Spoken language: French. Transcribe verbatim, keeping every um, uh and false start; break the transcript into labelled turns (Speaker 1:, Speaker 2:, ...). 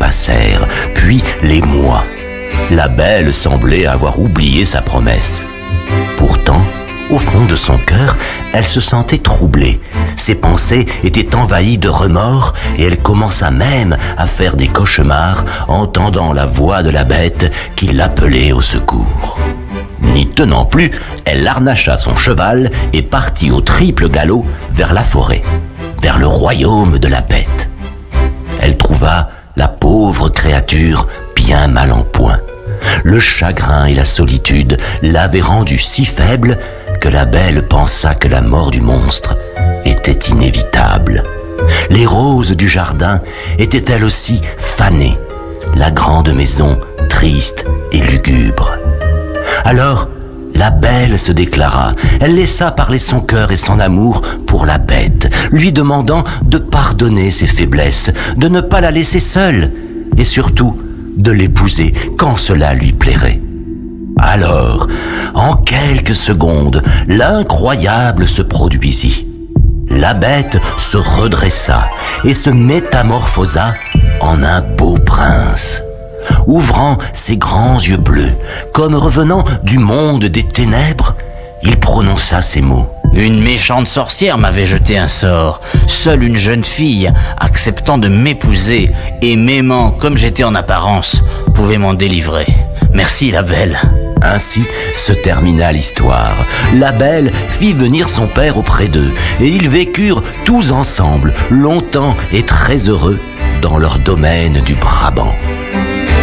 Speaker 1: passèrent, puis les mois. La belle semblait avoir oublié sa promesse. Pourtant, au fond de son cœur, elle se sentait troublée. Ses pensées étaient envahies de remords et elle commença même à faire des cauchemars, entendant la voix de la bête qui l'appelait au secours. N'y tenant plus, elle harnacha son cheval et partit au triple galop vers la forêt, vers le royaume de la bête. Elle trouva la pauvre créature bien mal en point. Le chagrin et la solitude l'avaient rendue si faible que la belle pensa que la mort du monstre était inévitable. Les roses du jardin étaient elles aussi fanées, la grande maison triste et lugubre. Alors, la belle se déclara. Elle laissa parler son cœur et son amour pour la bête, lui demandant de pardonner ses faiblesses, de ne pas la laisser seule, et surtout de l'épouser quand cela lui plairait. Alors, en quelques secondes, l'incroyable se produisit. La bête se redressa et se métamorphosa en un beau prince. Ouvrant ses grands yeux bleus, comme revenant du monde des ténèbres, il prononça ces mots.
Speaker 2: Une méchante sorcière m'avait jeté un sort. Seule une jeune fille, acceptant de m'épouser et m'aimant comme j'étais en apparence, pouvait m'en délivrer. Merci, la belle.
Speaker 1: Ainsi se termina l'histoire. La belle fit venir son père auprès d'eux, et ils vécurent tous ensemble, longtemps et très heureux, dans leur domaine du Brabant.